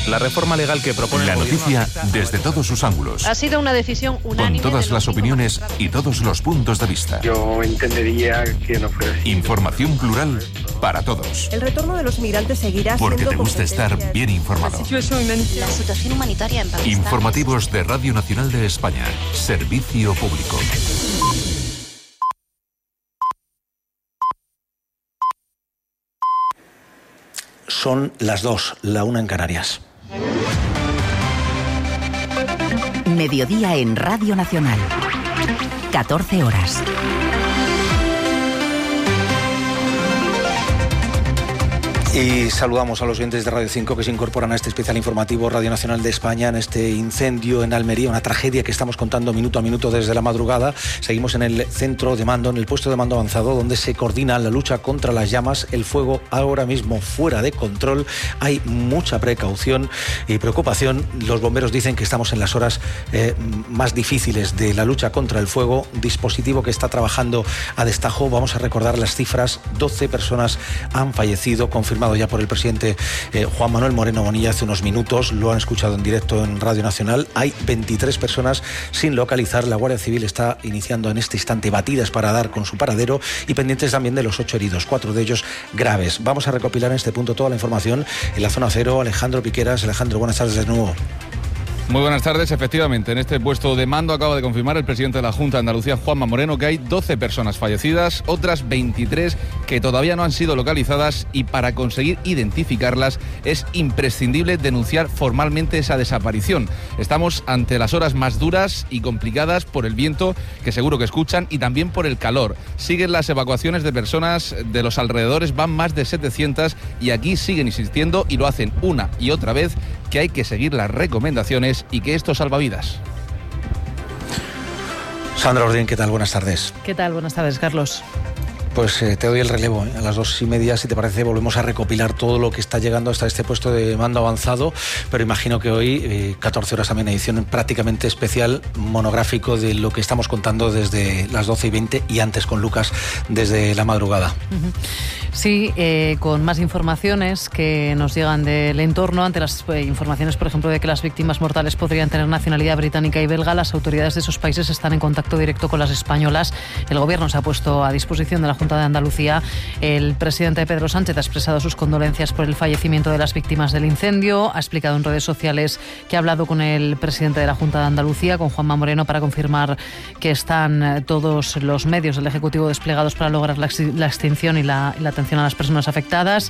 La reforma legal que propone la noticia desde todos sus ángulos. Ha sido una decisión unánime. Con todas las opiniones y todos los puntos de vista. Yo entendería que no fuera así. Información plural para todos. El retorno de los migrantes seguirá siendo Porque te gusta estar bien informado. La situación humanitaria en Pakistán. Informativos de Radio Nacional de España. Servicio público. Son las 2, la 1 en Canarias. Mediodía en Radio Nacional. 14 horas. Y saludamos a los oyentes de Radio 5 que se incorporan a este especial informativo Radio Nacional de España en este incendio en Almería, una tragedia que estamos contando minuto a minuto desde la madrugada. Seguimos en el centro de mando, en el puesto de mando avanzado, donde se coordina la lucha contra las llamas. El fuego ahora mismo fuera de control. Hay mucha precaución y preocupación. Los bomberos dicen que estamos en las horas más difíciles de la lucha contra el fuego. Dispositivo que está trabajando a destajo. Vamos a recordar las cifras. 12 personas han fallecido, confirmado ya por el presidente Juan Manuel Moreno Bonilla hace unos minutos. Lo han escuchado en directo en Radio Nacional. Hay 23 personas sin localizar. La Guardia Civil está iniciando en este instante batidas para dar con su paradero y pendientes también de los 8 heridos, 4 de ellos graves. Vamos a recopilar en este punto toda la información en la zona cero. Alejandro Piqueras. Alejandro, buenas tardes de nuevo. Muy buenas tardes. Efectivamente, en este puesto de mando acaba de confirmar el presidente de la Junta de Andalucía, Juanma Moreno, que hay 12 personas fallecidas, otras 23 que todavía no han sido localizadas, y para conseguir identificarlas es imprescindible denunciar formalmente esa desaparición. Estamos ante las horas más duras y complicadas por el viento, que seguro que escuchan, y también por el calor. Siguen las evacuaciones de personas de los alrededores, van más de 700, y aquí siguen insistiendo, y lo hacen una y otra vez, que hay que seguir las recomendaciones y que esto salva vidas. Sandra Ordín, ¿qué tal? Buenas tardes. ¿Qué tal? Buenas tardes, Carlos. Pues te doy el relevo. A las 2:30, si te parece, volvemos a recopilar todo lo que está llegando hasta este puesto de mando avanzado, pero imagino que hoy, 14 horas también, edición prácticamente especial, monográfico de lo que estamos contando desde las 12:20 y antes con Lucas desde la madrugada. Sí, con más informaciones que nos llegan del entorno. Ante las informaciones, por ejemplo, de que las víctimas mortales podrían tener nacionalidad británica y belga, las autoridades de esos países están en contacto directo con las españolas. El Gobierno se ha puesto a disposición de la Junta de Andalucía. El presidente Pedro Sánchez ha expresado sus condolencias por el fallecimiento de las víctimas del incendio. Ha explicado en redes sociales que ha hablado con el presidente de la Junta de Andalucía, con Juanma Moreno, para confirmar que están todos los medios del Ejecutivo desplegados para lograr la extinción y la atención a las personas afectadas.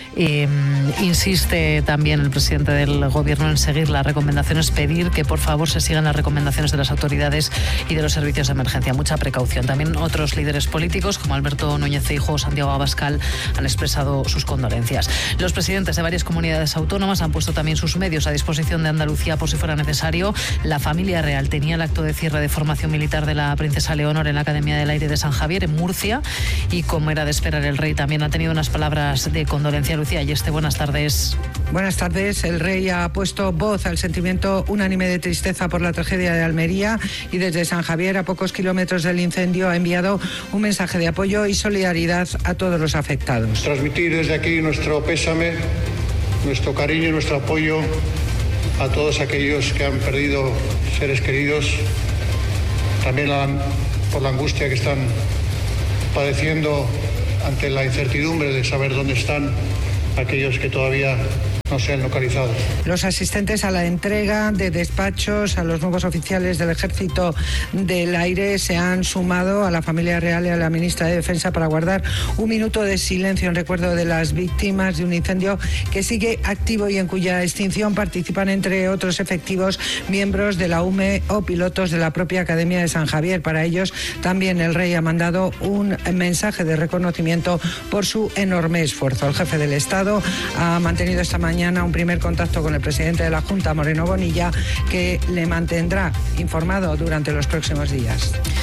Insiste también el presidente del Gobierno en seguir las recomendaciones, pedir que por favor se sigan las recomendaciones de las autoridades y de los servicios de emergencia. Mucha precaución. También otros líderes políticos como Alberto Núñez Feijóo o Santiago Abascal han expresado sus condolencias. Los presidentes de varias comunidades autónomas han puesto también sus medios a disposición de Andalucía por si fuera necesario. La familia real tenía el acto de cierre de formación militar de la princesa Leonor en la Academia del Aire de San Javier, en Murcia, y como era de esperar, el rey también ha tenido unas palabras de condolencia. Lucía Ayeste, buenas tardes. Buenas tardes. El rey ha puesto voz al sentimiento unánime de tristeza por la tragedia de Almería y desde San Javier, a pocos kilómetros del incendio, ha enviado un mensaje de apoyo y solidaridad a todos los afectados. Transmitir desde aquí nuestro pésame, nuestro cariño y nuestro apoyo a todos aquellos que han perdido seres queridos, también por la angustia que están padeciendo ante la incertidumbre de saber dónde están aquellos que todavía no se han localizado. Los asistentes a la entrega de despachos a los nuevos oficiales del Ejército del Aire se han sumado a la familia real y a la ministra de Defensa para guardar un minuto de silencio en recuerdo de las víctimas de un incendio que sigue activo y en cuya extinción participan, entre otros efectivos, miembros de la UME o pilotos de la propia Academia de San Javier. Para ellos también el rey ha mandado un mensaje de reconocimiento por su enorme esfuerzo. El jefe del Estado ha mantenido esta mañana un primer contacto con el presidente de la Junta, Moreno Bonilla, que le mantendrá informado durante los próximos días.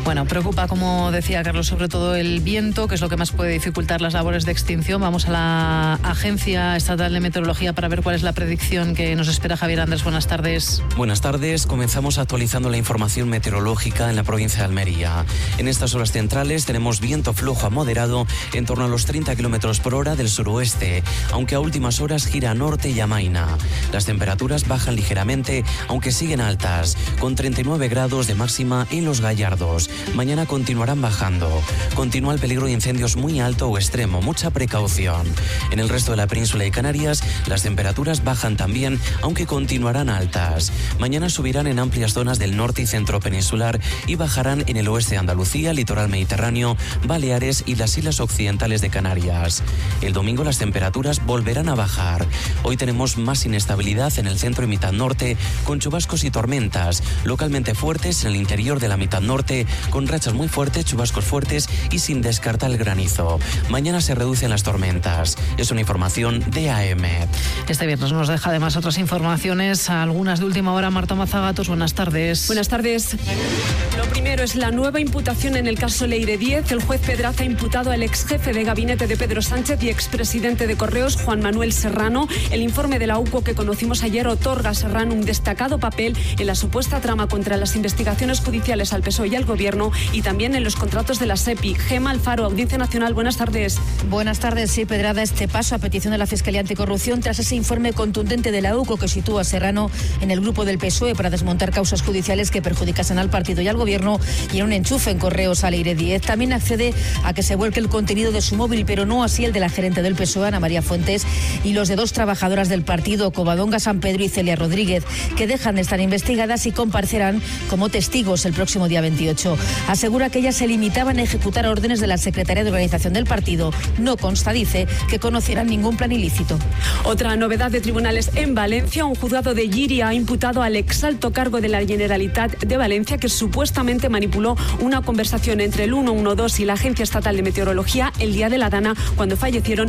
Bueno, preocupa, como decía Carlos, sobre todo el viento, que es lo que más puede dificultar las labores de extinción. Vamos a la Agencia Estatal de Meteorología para ver cuál es la predicción que nos espera. Javier Andrés, buenas tardes. Buenas tardes. Comenzamos actualizando la información meteorológica en la provincia de Almería. En estas horas centrales tenemos viento flojo a moderado en torno a los 30 kilómetros por hora del suroeste, aunque a últimas horas gira a norte y amaina. Las temperaturas bajan ligeramente, aunque siguen altas, con 39 grados de máxima en Los Gallardos. Mañana continuarán bajando. Continúa el peligro de incendios muy alto o extremo, mucha precaución. En el resto de la península y Canarias, las temperaturas bajan también, aunque continuarán altas. Mañana subirán en amplias zonas del norte y centro peninsular y bajarán en el oeste de Andalucía, litoral mediterráneo, Baleares y las islas occidentales de Canarias. El domingo las temperaturas volverán a bajar. Hoy tenemos más inestabilidad en el centro y mitad norte, con chubascos y tormentas, localmente fuertes en el interior de la mitad norte, con rachas muy fuertes, chubascos fuertes y sin descartar el granizo. Mañana se reducen las tormentas. Es una información de AM. Este viernes nos deja además otras informaciones, algunas de última hora. Marta Mazagatos, buenas tardes. Buenas tardes. Lo primero es la nueva imputación en el caso Leire 10. El juez Pedraza ha imputado al ex jefe de gabinete de Pedro Sánchez y expresidente de Correos, Juan Manuel Serrano. El informe de la UCO que conocimos ayer otorga a Serrano un destacado papel en la supuesta trama contra las investigaciones judiciales al PSOE y al Gobierno y también en los contratos de la SEPI. Gema Alfaro, Audiencia Nacional, buenas tardes. Buenas tardes. Sí, Pedraza, este paso a petición de la Fiscalía Anticorrupción tras ese informe contundente de la UCO que sitúa a Serrano en el grupo del PSOE para desmontar causas judiciales que perjudicasen al partido y al Gobierno y en un enchufe en Correos a Leire 10. También accede a que se vuelque el contenido de su móvil, pero no así el de la gerente del PSOE, Ana María Fuentes, y los de dos trabajadoras del partido, Covadonga San Pedro y Celia Rodríguez, que dejan de estar investigadas y comparecerán como testigos el próximo día 28. Asegura que ellas se limitaban a ejecutar órdenes de la Secretaría de Organización del partido. No consta, dice, que conocieran ningún plan ilícito. Otra novedad de tribunales en Valencia. Un juzgado de Llíria ha imputado al exalto cargo de la Generalitat de Valencia que supuestamente manipuló una conversación entre el 112 y la Agencia Estatal de Meteorología el día de la Dana, cuando fallecieron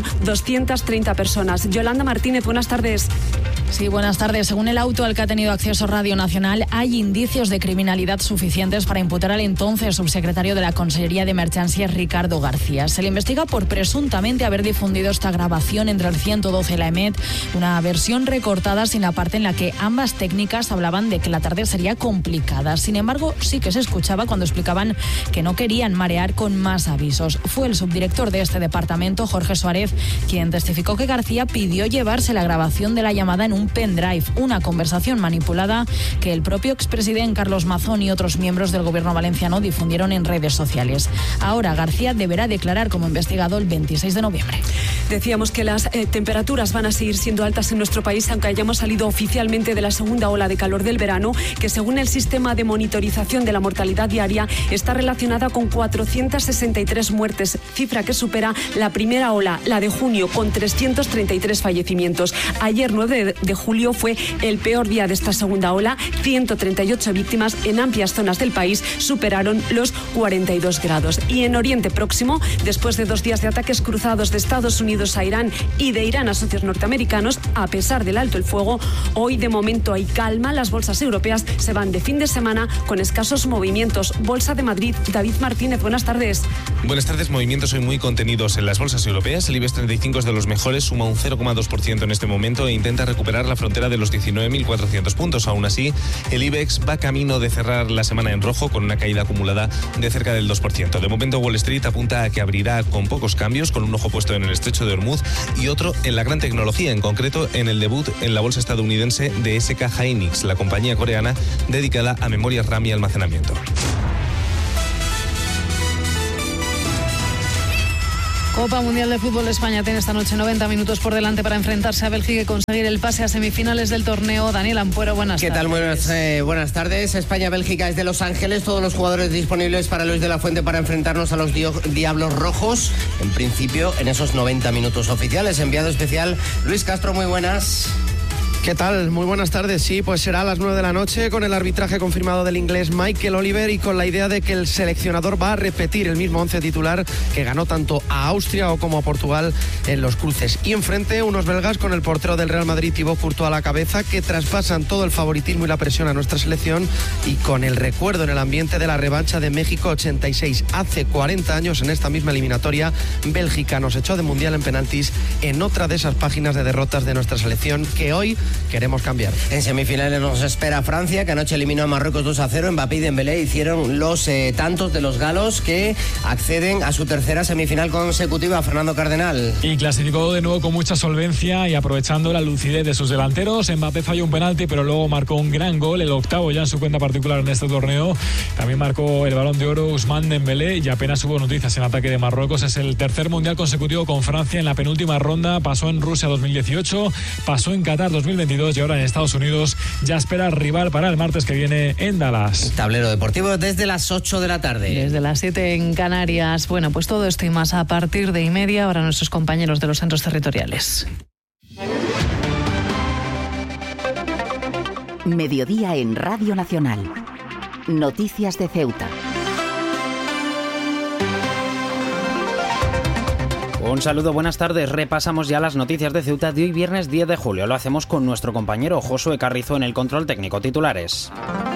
230 personas. Yolanda Martínez, buenas tardes. Sí, buenas tardes. Según el auto al que ha tenido acceso Radio Nacional, hay indicios de criminalidad suficientes para imputar al entonces subsecretario de la Consellería de Emergencias, Ricardo García. Se le investiga por presuntamente haber difundido esta grabación entre el 112 y la EMET, una versión recortada sin la parte en la que ambas técnicas hablaban de que la tarde sería complicada. Sin embargo, sí que se escuchaba cuando explicaban que no querían marear con más avisos. Fue el subdirector de este departamento, Jorge Suárez, quien testificó que García pidió llevarse la grabación de la llamada en un pendrive, una conversación manipulada que el propio expresidente Carlos Mazón y otros miembros del gobierno valenciano difundieron en redes sociales. Ahora García deberá declarar como investigado el 26 de noviembre. Decíamos que las temperaturas van a seguir siendo altas en nuestro país, aunque hayamos salido oficialmente de la segunda ola de calor del verano, que según el sistema de monitorización de la mortalidad diaria está relacionada con 463 muertes, cifra que supera la primera ola, la de junio, con 333 fallecimientos. Ayer, 9 de julio, fue el peor día de esta segunda ola. 138 víctimas en amplias zonas del país superaron los 42 grados. Y en Oriente Próximo, después de 2 días de ataques cruzados de Estados Unidos a Irán y de Irán a socios norteamericanos, a pesar del alto el fuego, hoy de momento hay calma. Las bolsas europeas se van de fin de semana con escasos movimientos. Bolsa de Madrid, David Martínez, buenas tardes. Buenas tardes. Movimientos hoy muy contenidos en las bolsas europeas. El IBEX 35 es de los mejores, suma un 0,2% en este momento e intenta recuperar la frontera de los 19.400 puntos. Aún así, el IBEX va camino de cerrar la semana en rojo con una caída acumulada de cerca del 2%. De momento, Wall Street apunta a que abrirá con pocos cambios, con un ojo puesto en el estrecho de Hormuz y otro en la gran tecnología, en concreto en el debut en la bolsa estadounidense de SK Hynix, la compañía coreana dedicada a memorias RAM y almacenamiento. Copa Mundial de Fútbol de España tiene esta noche 90 minutos por delante para enfrentarse a Bélgica y conseguir el pase a semifinales del torneo. Daniel Ampuero, buenas tardes. ¿Qué tal? Buenas tardes. España-Bélgica es de Los Ángeles. Todos los jugadores disponibles para Luis de la Fuente para enfrentarnos a los Diablos Rojos. En principio, en esos 90 minutos oficiales. Enviado especial Luis Castro, muy buenas. ¿Qué tal? Muy buenas tardes. Sí, pues será a las 9 de la noche con el arbitraje confirmado del inglés Michael Oliver y con la idea de que el seleccionador va a repetir el mismo 11 titular que ganó tanto a Austria o como a Portugal en los cruces. Y enfrente unos belgas con el portero del Real Madrid Thibaut Courtois a la cabeza, que traspasan todo el favoritismo y la presión a nuestra selección, y con el recuerdo en el ambiente de la revancha de México 86. Hace 40 años en esta misma eliminatoria Bélgica nos echó de mundial en penaltis en otra de esas páginas de derrotas de nuestra selección que hoy queremos cambiar. En semifinales nos espera Francia, que anoche eliminó a Marruecos 2-0. Mbappé y Dembélé hicieron los tantos de los galos que acceden a su tercera semifinal consecutiva. Fernando Cardenal. Y clasificó de nuevo con mucha solvencia y aprovechando la lucidez de sus delanteros. Mbappé falló un penalti, pero luego marcó un gran gol, el octavo ya en su cuenta particular en este torneo. También marcó el Balón de Oro Ousmane Dembélé y apenas hubo noticias en ataque de Marruecos. Es el tercer mundial consecutivo con Francia en la penúltima ronda. Pasó en Rusia 2018, pasó en Qatar 2022 y ahora en Estados Unidos ya espera rival para el martes que viene en Dallas. Tablero deportivo desde las 8 de la tarde. Desde las 7 en Canarias. Bueno, pues todo esto y más a partir de 1:30 ahora nuestros compañeros de los centros territoriales. Mediodía en Radio Nacional. Noticias de Ceuta. Un saludo, buenas tardes. Repasamos ya las noticias de Ceuta de hoy viernes 10 de julio. Lo hacemos con nuestro compañero Josué Carrizo en el control técnico. Titulares.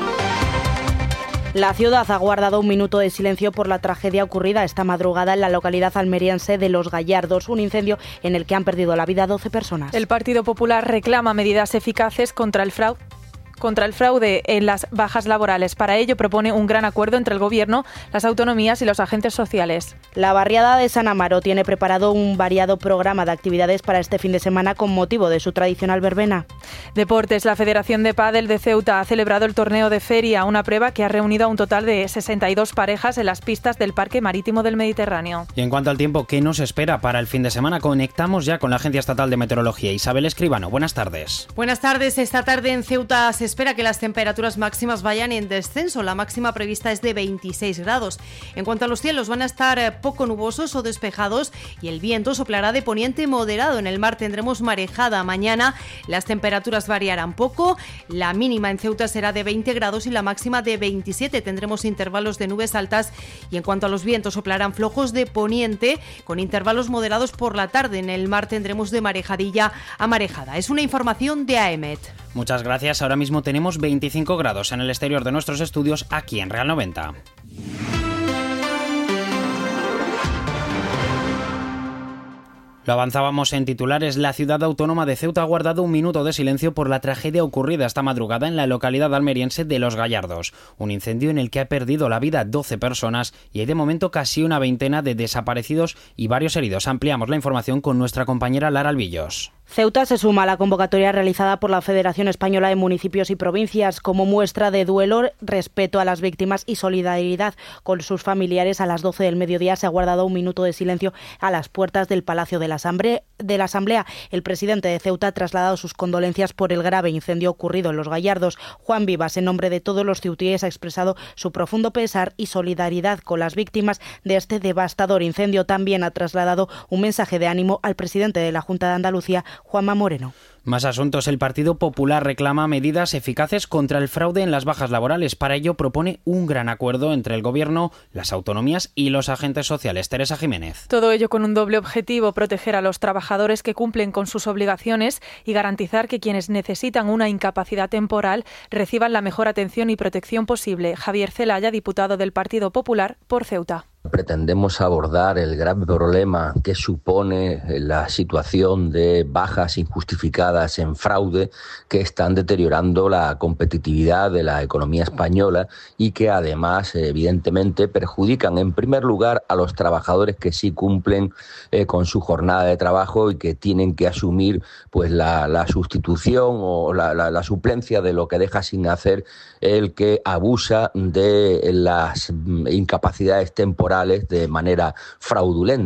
La ciudad ha guardado un minuto de silencio por la tragedia ocurrida esta madrugada en la localidad almeriense de Los Gallardos, un incendio en el que han perdido la vida 12 personas. El Partido Popular reclama medidas eficaces contra el fraude en las bajas laborales. Para ello propone un gran acuerdo entre el Gobierno, las autonomías y los agentes sociales. La barriada de San Amaro tiene preparado un variado programa de actividades para este fin de semana con motivo de su tradicional verbena. Deportes. La Federación de Pádel de Ceuta ha celebrado el torneo de feria, una prueba que ha reunido a un total de 62 parejas en las pistas del Parque Marítimo del Mediterráneo. Y en cuanto al tiempo, ¿qué nos espera para el fin de semana? Conectamos ya con la Agencia Estatal de Meteorología. Isabel Escribano, buenas tardes. Buenas tardes. Esta tarde en Ceuta se espera que las temperaturas máximas vayan en descenso. La máxima prevista es de 26 grados. En cuanto a los cielos, van a estar poco nubosos o despejados y el viento soplará de poniente moderado. En el mar tendremos marejada. Mañana las temperaturas variarán poco. La mínima en Ceuta será de 20 grados y la máxima de 27. Tendremos intervalos de nubes altas y en cuanto a los vientos, soplarán flojos de poniente con intervalos moderados por la tarde. En el mar tendremos de marejadilla a marejada. Es una información de AEMET. Muchas gracias. Ahora mismo tenemos 25 grados en el exterior de nuestros estudios aquí en Real 90. Lo avanzábamos en titulares. La ciudad autónoma de Ceuta ha guardado un minuto de silencio por la tragedia ocurrida esta madrugada en la localidad almeriense de Los Gallardos. Un incendio en el que ha perdido la vida 12 personas y hay de momento casi una veintena de desaparecidos y varios heridos. Ampliamos la información con nuestra compañera Lara Albillos. Ceuta se suma a la convocatoria realizada por la Federación Española de Municipios y Provincias como muestra de duelo, respeto a las víctimas y solidaridad con sus familiares. A las 12 del mediodía se ha guardado un minuto de silencio a las puertas del Palacio de la Asamblea. El presidente de Ceuta ha trasladado sus condolencias por el grave incendio ocurrido en Los Gallardos. Juan Vivas, en nombre de todos los ceutíes, ha expresado su profundo pesar y solidaridad con las víctimas de este devastador incendio. También ha trasladado un mensaje de ánimo al presidente de la Junta de Andalucía, Juanma Moreno. Más asuntos. El Partido Popular reclama medidas eficaces contra el fraude en las bajas laborales. Para ello propone un gran acuerdo entre el Gobierno, las autonomías y los agentes sociales. Teresa Jiménez. Todo ello con un doble objetivo: proteger a los trabajadores que cumplen con sus obligaciones y garantizar que quienes necesitan una incapacidad temporal reciban la mejor atención y protección posible. Javier Celaya, diputado del Partido Popular por Ceuta. Pretendemos abordar el grave problema que supone la situación de bajas injustificadas en fraude que están deteriorando la competitividad de la economía española y que además evidentemente perjudican en primer lugar a los trabajadores que sí cumplen con su jornada de trabajo y que tienen que asumir pues la sustitución o la suplencia de lo que deja sin hacer el que abusa de las incapacidades temporales de manera fraudulenta.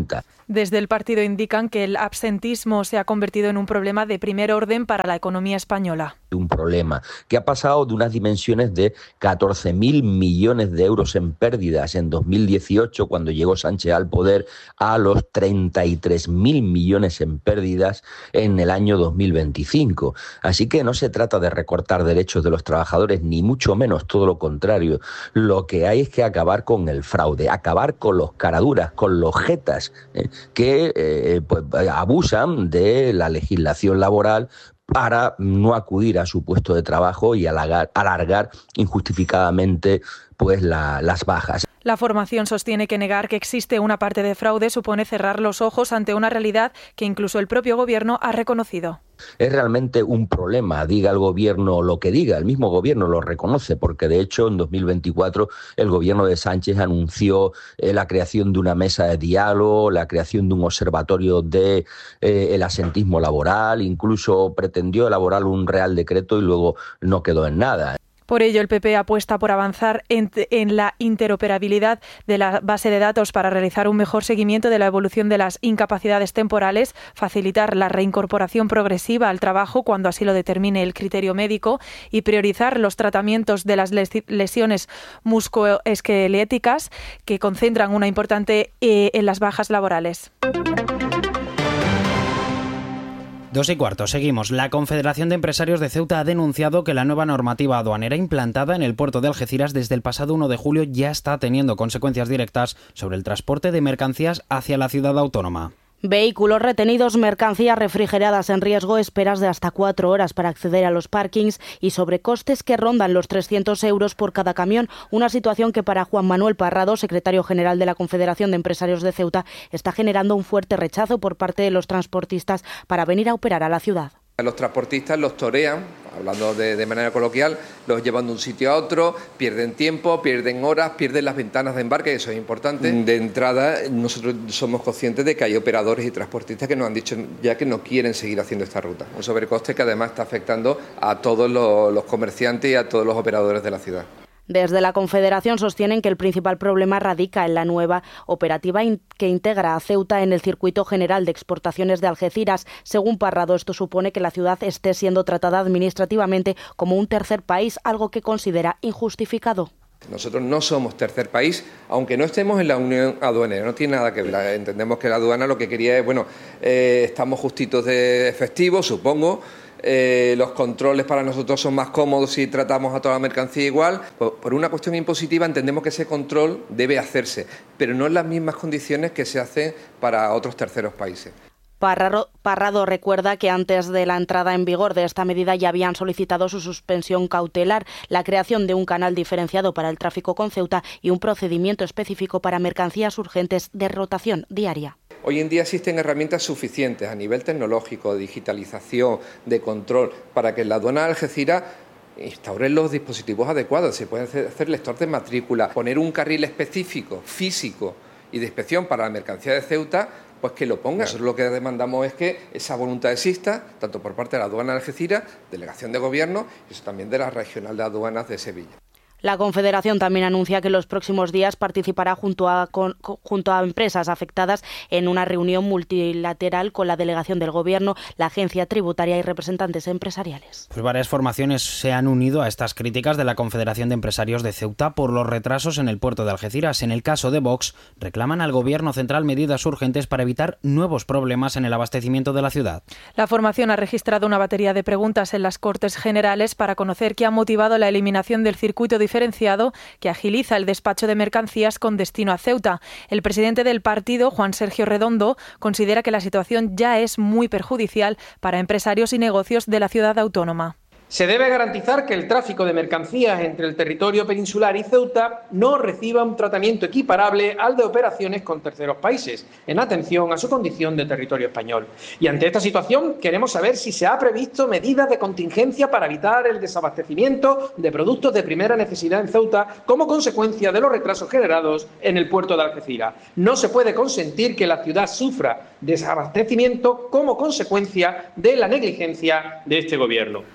Desde el partido indican que el absentismo se ha convertido en un problema de primer orden para la economía española. Un problema que ha pasado de unas dimensiones de 14.000 millones de euros en pérdidas en 2018, cuando llegó Sánchez al poder, a los 33.000 millones en pérdidas en el año 2025. Así que no se trata de recortar derechos de los trabajadores, ni mucho menos, todo lo contrario. Lo que hay es que acabar con el fraude, acabar con los caraduras, con los jetas, que abusan de la legislación laboral para no acudir a su puesto de trabajo y alargar injustificadamente las bajas. La formación sostiene que negar que existe una parte de fraude supone cerrar los ojos ante una realidad que incluso el propio gobierno ha reconocido. Es realmente un problema, diga el gobierno lo que diga, el mismo gobierno lo reconoce, porque de hecho en 2024 el gobierno de Sánchez anunció la creación de una mesa de diálogo, la creación de un observatorio de el asentismo laboral, incluso pretendió elaborar un real decreto y luego no quedó en nada. Por ello, el PP apuesta por avanzar en la interoperabilidad de la base de datos para realizar un mejor seguimiento de la evolución de las incapacidades temporales, facilitar la reincorporación progresiva al trabajo cuando así lo determine el criterio médico y priorizar los tratamientos de las lesiones musculoesqueléticas que concentran una importante en las bajas laborales. 2:15, seguimos. La Confederación de Empresarios de Ceuta ha denunciado que la nueva normativa aduanera implantada en el puerto de Algeciras desde el pasado 1 de julio ya está teniendo consecuencias directas sobre el transporte de mercancías hacia la ciudad autónoma. Vehículos retenidos, mercancías refrigeradas en riesgo, esperas de hasta 4 horas para acceder a los parkings y sobrecostes que rondan los 300 euros por cada camión. Una situación que para Juan Manuel Parrado, secretario general de la Confederación de Empresarios de Ceuta, está generando un fuerte rechazo por parte de los transportistas para venir a operar a la ciudad. Los transportistas los torean, hablando de manera coloquial, los llevan de un sitio a otro, pierden tiempo, pierden horas, pierden las ventanas de embarque, eso es importante. De entrada, nosotros somos conscientes de que hay operadores y transportistas que nos han dicho ya que no quieren seguir haciendo esta ruta. Un sobrecoste que además está afectando a todos los comerciantes y a todos los operadores de la ciudad. Desde la Confederación sostienen que el principal problema radica en la nueva operativa que integra a Ceuta en el circuito general de exportaciones de Algeciras. Según Parrado, esto supone que la ciudad esté siendo tratada administrativamente como un tercer país, algo que considera injustificado. Nosotros no somos tercer país, aunque no estemos en la Unión Aduanera, no tiene nada que ver. Entendemos que la aduana lo que quería es, estamos justitos de efectivo, supongo. Los controles para nosotros son más cómodos si tratamos a toda la mercancía igual. Por una cuestión impositiva entendemos que ese control debe hacerse, pero no en las mismas condiciones que se hacen para otros terceros países. Parrado recuerda que antes de la entrada en vigor de esta medida ya habían solicitado su suspensión cautelar, la creación de un canal diferenciado para el tráfico con Ceuta y un procedimiento específico para mercancías urgentes de rotación diaria. Hoy en día existen herramientas suficientes a nivel tecnológico, de digitalización, de control, para que en la aduana de Algeciras instauren los dispositivos adecuados. Se puede hacer lector de matrícula, poner un carril específico, físico y de inspección para la mercancía de Ceuta, pues que lo ponga. Nosotros lo que demandamos es que esa voluntad exista, tanto por parte de la aduana de Algeciras, delegación de gobierno, y eso también de la regional de aduanas de Sevilla. La Confederación también anuncia que en los próximos días participará junto a empresas afectadas en una reunión multilateral con la delegación del Gobierno, la agencia tributaria y representantes empresariales. Pues varias formaciones se han unido a estas críticas de la Confederación de Empresarios de Ceuta por los retrasos en el puerto de Algeciras. En el caso de Vox, reclaman al Gobierno central medidas urgentes para evitar nuevos problemas en el abastecimiento de la ciudad. La formación ha registrado una batería de preguntas en las Cortes Generales para conocer qué ha motivado la eliminación del circuito diferenciado que agiliza el despacho de mercancías con destino a Ceuta. El presidente del partido, Juan Sergio Redondo, considera que la situación ya es muy perjudicial para empresarios y negocios de la ciudad autónoma. Se debe garantizar que el tráfico de mercancías entre el territorio peninsular y Ceuta no reciba un tratamiento equiparable al de operaciones con terceros países, en atención a su condición de territorio español. Y ante esta situación queremos saber si se ha previsto medidas de contingencia para evitar el desabastecimiento de productos de primera necesidad en Ceuta como consecuencia de los retrasos generados en el puerto de Algeciras. No se puede consentir que la ciudad sufra desabastecimiento como consecuencia de la negligencia de este gobierno. Vox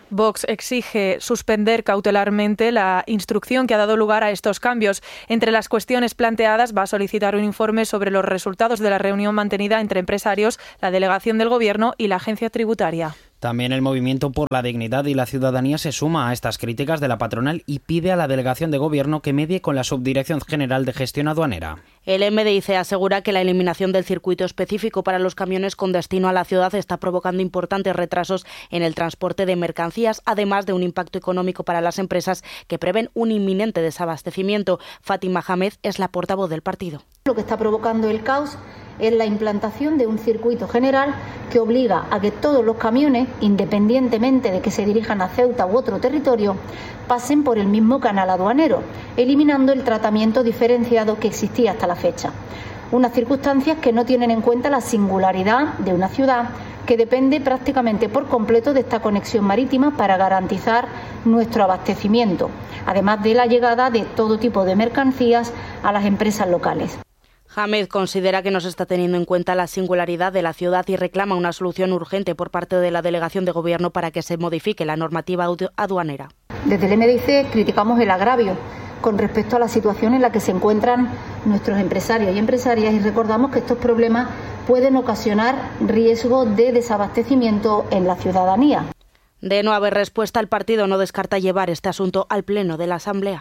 exige suspender cautelarmente la instrucción que ha dado lugar a estos cambios. Entre las cuestiones planteadas va a solicitar un informe sobre los resultados de la reunión mantenida entre empresarios, la delegación del Gobierno y la agencia tributaria. También el Movimiento por la Dignidad y la Ciudadanía se suma a estas críticas de la patronal y pide a la delegación de Gobierno que medie con la Subdirección General de Gestión Aduanera. El MDIC asegura que la eliminación del circuito específico para los camiones con destino a la ciudad está provocando importantes retrasos en el transporte de mercancías, además de un impacto económico para las empresas que prevén un inminente desabastecimiento. Fátima Jamed es la portavoz del partido. Lo que está provocando el caos es la implantación de un circuito general que obliga a que todos los camiones, independientemente de que se dirijan a Ceuta u otro territorio, pasen por el mismo canal aduanero, eliminando el tratamiento diferenciado que existía hasta la fecha. Unas circunstancias que no tienen en cuenta la singularidad de una ciudad que depende prácticamente por completo de esta conexión marítima para garantizar nuestro abastecimiento, además de la llegada de todo tipo de mercancías a las empresas locales. Hamed considera que no se está teniendo en cuenta la singularidad de la ciudad y reclama una solución urgente por parte de la delegación de Gobierno para que se modifique la normativa aduanera. Desde el MDIC criticamos el agravio con respecto a la situación en la que se encuentran nuestros empresarios y empresarias y recordamos que estos problemas pueden ocasionar riesgo de desabastecimiento en la ciudadanía. De no haber respuesta, el partido no descarta llevar este asunto al Pleno de la Asamblea.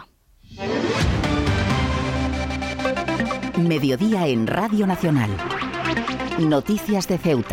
Mediodía en Radio Nacional. Noticias de Ceuta.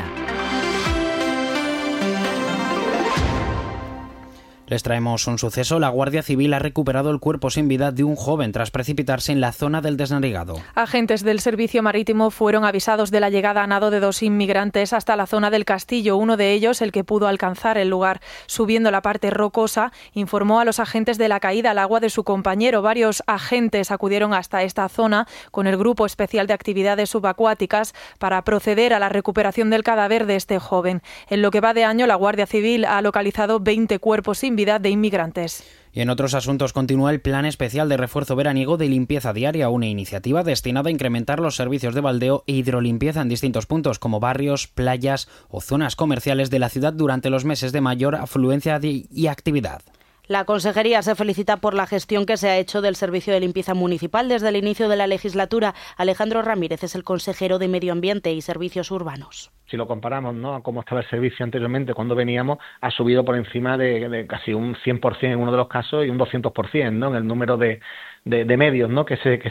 Les traemos un suceso. La Guardia Civil ha recuperado el cuerpo sin vida de un joven tras precipitarse en la zona del Desnarigado. Agentes del Servicio Marítimo fueron avisados de la llegada a nado de 2 inmigrantes hasta la zona del castillo. Uno de ellos, el que pudo alcanzar el lugar subiendo la parte rocosa, informó a los agentes de la caída al agua de su compañero. Varios agentes acudieron hasta esta zona con el Grupo Especial de Actividades Subacuáticas para proceder a la recuperación del cadáver de este joven. En lo que va de año, la Guardia Civil ha localizado 20 cuerpos sin vida de inmigrantes. Y en otros asuntos continúa el Plan Especial de Refuerzo Veraniego de Limpieza Diaria, una iniciativa destinada a incrementar los servicios de baldeo e hidrolimpieza en distintos puntos como barrios, playas o zonas comerciales de la ciudad durante los meses de mayor afluencia y actividad. La Consejería se felicita por la gestión que se ha hecho del Servicio de Limpieza Municipal desde el inicio de la legislatura. Alejandro Ramírez es el consejero de Medio Ambiente y Servicios Urbanos. Si lo comparamos, ¿no?, a cómo estaba el servicio anteriormente, cuando veníamos, ha subido por encima de casi un 100% en uno de los casos y un 200%, ¿no?, en el número de medios, ¿no?, que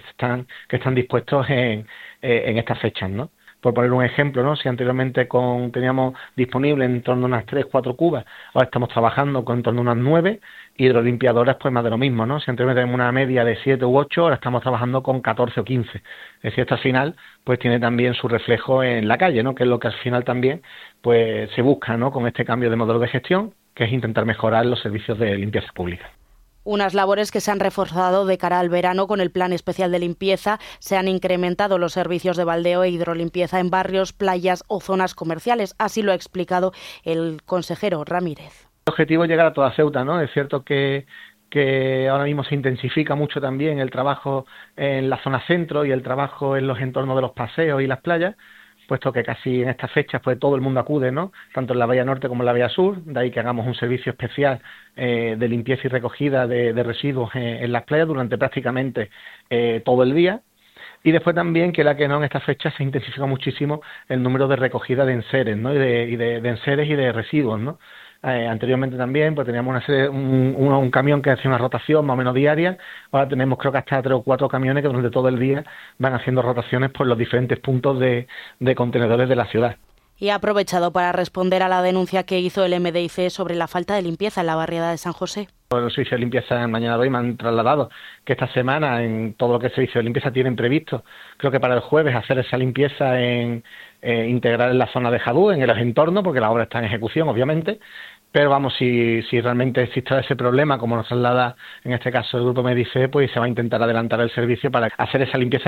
están dispuestos en estas fechas, ¿no? Por poner un ejemplo, ¿no? Si anteriormente teníamos disponible en torno a unas 3-4 cubas, ahora estamos trabajando con en torno a unas 9, hidrolimpiadoras pues más de lo mismo, ¿no? Si anteriormente teníamos una media de 7 u 8, ahora estamos trabajando con 14 o 15. Es decir, esto al final pues tiene también su reflejo en la calle, ¿no? Que es lo que al final también pues se busca, ¿no?, con este cambio de modelo de gestión, que es intentar mejorar los servicios de limpieza pública. Unas labores que se han reforzado de cara al verano con el Plan Especial de Limpieza. Se han incrementado los servicios de baldeo e hidrolimpieza en barrios, playas o zonas comerciales. Así lo ha explicado el consejero Ramírez. El objetivo es llegar a toda Ceuta, ¿no? Es cierto que ahora mismo se intensifica mucho también el trabajo en la zona centro y el trabajo en los entornos de los paseos y las playas, puesto que casi en estas fechas pues todo el mundo acude, ¿no?, tanto en la Bahía Norte como en la Bahía Sur. De ahí que hagamos un servicio especial de limpieza y recogida de residuos en las playas durante prácticamente todo el día. Y después también, que la que no, en estas fechas se intensifica muchísimo el número de recogida de enseres, ¿no?, y de enseres y de residuos, ¿no? Anteriormente también pues teníamos un camión que hacía una rotación más o menos diaria. Ahora tenemos creo que hasta 3 o 4 camiones que durante todo el día van haciendo rotaciones por los diferentes puntos de contenedores de la ciudad. Y ha aprovechado para responder a la denuncia que hizo el MDIC sobre la falta de limpieza en la barriada de San José. Los servicios de limpieza mañana de hoy me han trasladado que esta semana en todo lo que es servicio de limpieza tienen previsto, creo que para el jueves, hacer esa limpieza integral en la zona de Jadú, en los entornos, porque la obra está en ejecución obviamente. Pero vamos, si realmente existe ese problema, como nos traslada en este caso el Grupo MDIC, pues se va a intentar adelantar el servicio para hacer esa limpieza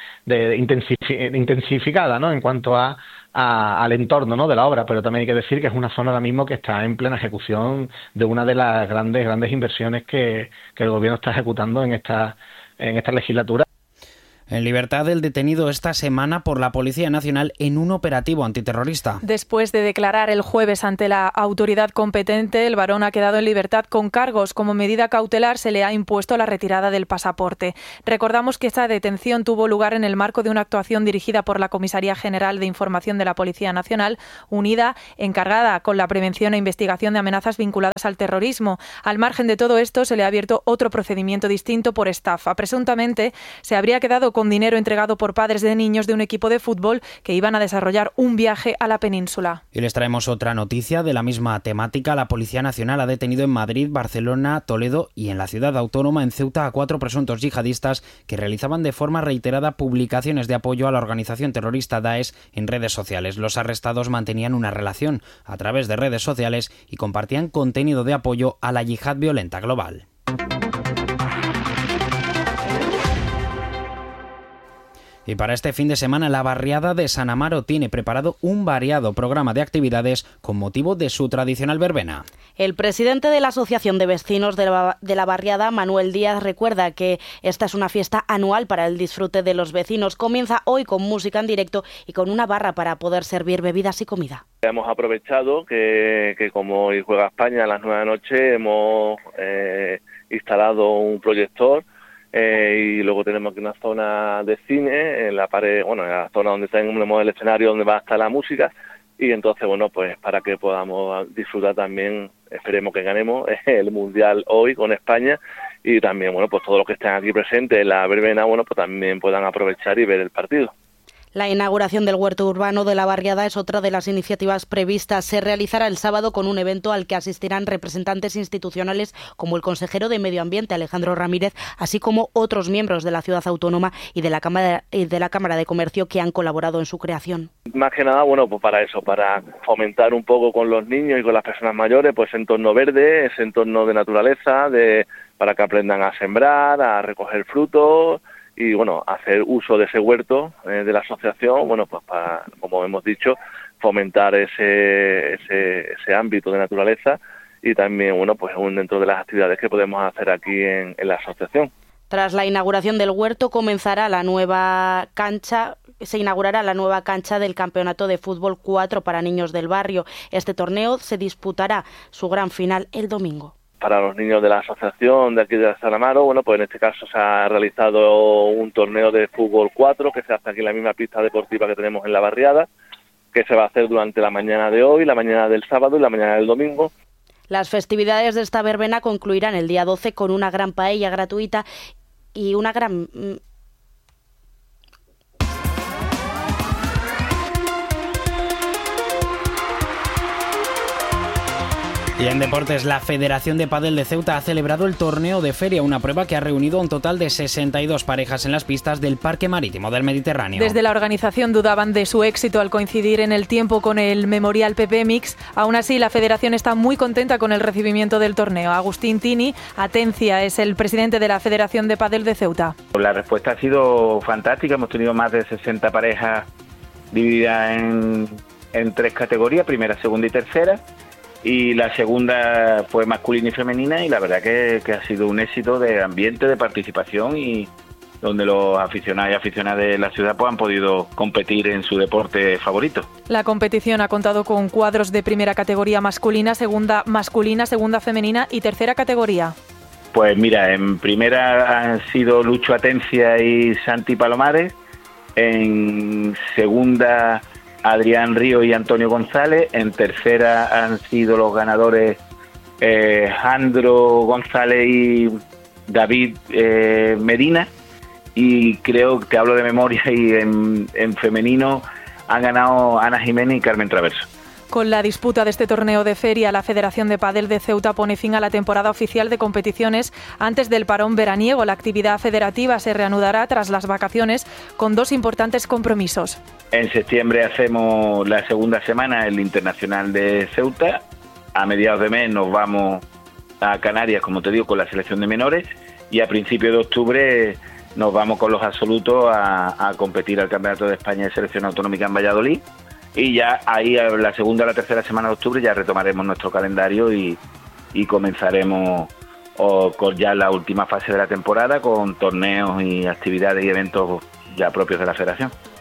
intensificada, ¿no?, en cuanto al entorno, ¿no?, de la obra. Pero también hay que decir que es una zona ahora mismo que está en plena ejecución de una de las grandes inversiones que el Gobierno está ejecutando en esta legislatura. En libertad el detenido esta semana por la Policía Nacional en un operativo antiterrorista. Después de declarar el jueves ante la autoridad competente, el varón ha quedado en libertad con cargos. Como medida cautelar se le ha impuesto la retirada del pasaporte. Recordamos que esta detención tuvo lugar en el marco de una actuación dirigida por la Comisaría General de Información de la Policía Nacional, unida, encargada con la prevención e investigación de amenazas vinculadas al terrorismo. Al margen de todo esto, se le ha abierto otro procedimiento distinto por estafa. Presuntamente se habría quedado con dinero entregado por padres de niños de un equipo de fútbol que iban a desarrollar un viaje a la península. Y les traemos otra noticia de la misma temática. La Policía Nacional ha detenido en Madrid, Barcelona, Toledo y en la ciudad autónoma en Ceuta a 4 presuntos yihadistas que realizaban de forma reiterada publicaciones de apoyo a la organización terrorista Daesh en redes sociales. Los arrestados mantenían una relación a través de redes sociales y compartían contenido de apoyo a la yihad violenta global. Y para este fin de semana, la barriada de San Amaro tiene preparado un variado programa de actividades con motivo de su tradicional verbena. El presidente de la Asociación de Vecinos de la barriada, Manuel Díaz, recuerda que esta es una fiesta anual para el disfrute de los vecinos. Comienza hoy con música en directo y con una barra para poder servir bebidas y comida. Hemos aprovechado que como hoy juega España a las 9 de la noche, hemos instalado un proyector. Y luego tenemos aquí una zona de cine en la pared, en la zona donde tenemos el escenario donde va a estar la música, y entonces pues para que podamos disfrutar también, esperemos que ganemos el Mundial hoy con España, y también pues todos los que estén aquí presentes en la verbena pues también puedan aprovechar y ver el partido. La inauguración del huerto urbano de la barriada es otra de las iniciativas previstas. Se realizará el sábado con un evento al que asistirán representantes institucionales como el consejero de Medio Ambiente, Alejandro Ramírez, así como otros miembros de la ciudad autónoma y de la Cámara de Comercio que han colaborado en su creación. Más que nada, pues para eso, para fomentar un poco con los niños y con las personas mayores, pues ese entorno verde, ese entorno de naturaleza, para que aprendan a sembrar, a recoger frutos, y hacer uso de ese huerto de la asociación, pues para, como hemos dicho, fomentar ese ámbito de naturaleza, y también pues dentro de las actividades que podemos hacer aquí en la asociación. Tras la inauguración del huerto se inaugurará la nueva cancha del Campeonato de Fútbol 4 para niños del barrio. Este torneo se disputará su gran final el domingo. Para los niños de la asociación de aquí de San Amaro, pues en este caso se ha realizado un torneo de fútbol 4 que se hace aquí en la misma pista deportiva que tenemos en la barriada, que se va a hacer durante la mañana de hoy, la mañana del sábado y la mañana del domingo. Las festividades de esta verbena concluirán el día 12 con una gran paella gratuita y una gran... Y en deportes, la Federación de Pádel de Ceuta ha celebrado el torneo de feria, una prueba que ha reunido un total de 62 parejas en las pistas del Parque Marítimo del Mediterráneo. Desde la organización dudaban de su éxito al coincidir en el tiempo con el Memorial PP Mix. Aún así, la Federación está muy contenta con el recibimiento del torneo. Agustín Tini Atencia es el presidente de la Federación de Pádel de Ceuta. La respuesta ha sido fantástica. Hemos tenido más de 60 parejas divididas en 3 categorías, primera, segunda y tercera. Y la segunda fue masculina y femenina, y la verdad que ha sido un éxito de ambiente, de participación, y donde los aficionados y aficionadas de la ciudad pues han podido competir en su deporte favorito. La competición ha contado con cuadros de primera categoría masculina, segunda femenina y tercera categoría. Pues mira, en primera han sido Lucho Atencia y Santi Palomares, en segunda Adrián Río y Antonio González, en tercera han sido los ganadores Jandro González y David Medina, y creo que hablo de memoria, y en femenino han ganado Ana Jiménez y Carmen Traverso. Con la disputa de este torneo de feria, la Federación de Pádel de Ceuta pone fin a la temporada oficial de competiciones antes del parón veraniego. La actividad federativa se reanudará tras las vacaciones con 2 importantes compromisos. En septiembre hacemos la segunda semana, el Internacional de Ceuta. A mediados de mes nos vamos a Canarias, como te digo, con la selección de menores, y a principios de octubre nos vamos con los absolutos a competir al Campeonato de España de Selección Autonómica en Valladolid. Y ya ahí, a la segunda o la tercera semana de octubre, ya retomaremos nuestro calendario y comenzaremos con ya la última fase de la temporada, con torneos y actividades y eventos ya propios de la Federación.